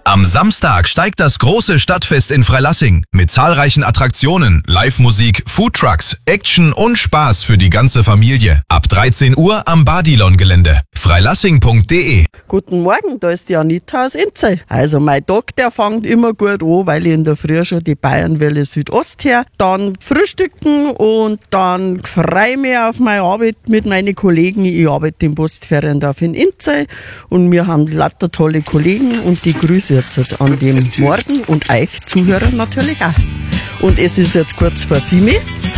Am Samstag steigt das große Stadtfest in Freilassing mit zahlreichen Attraktionen, Live-Musik, Foodtrucks, Action und Spaß für die ganze Familie. Ab 13 Uhr am Badilon-Gelände. freilassing.de. Guten Morgen, da ist die Anita aus Inzell. Also mein Tag, der fängt immer gut an, weil ich in der Früh schon die Bayernwelle Südost her, dann frühstücken und dann freue ich mich auf meine Arbeit mit meinen Kollegen. Ich arbeite im Postferiendorf in Inzell und wir haben lauter tolle Kollegen und die grüße jetzt an dem Morgen und euch Zuhörer natürlich auch. Und es ist jetzt kurz vor 7.